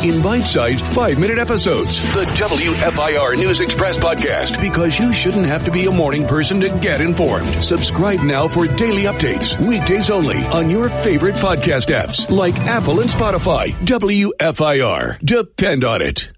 in bite-sized 5-minute episodes. The WFIR News Express podcast, because you shouldn't have to be a morning person to get informed. Subscribe now for daily updates, weekdays only, on your favorite podcast apps like Apple and Spotify. WFIR. Depend on it.